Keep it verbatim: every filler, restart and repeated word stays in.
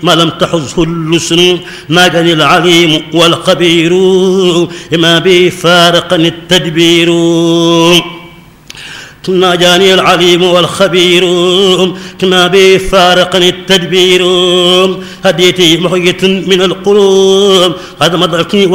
ما لم تحزه اللسن ناجني العليم والخبير ما به فارقني التدبير ناجاني العليم والخبير كما به فارقني التدبير هديتي محيط من القلوب هذا مدركني